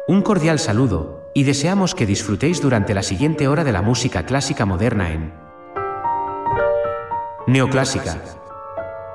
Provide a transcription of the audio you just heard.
Un cordial saludo, y deseamos que disfrutéis durante la siguiente hora de la música clásica moderna en Neoclásica.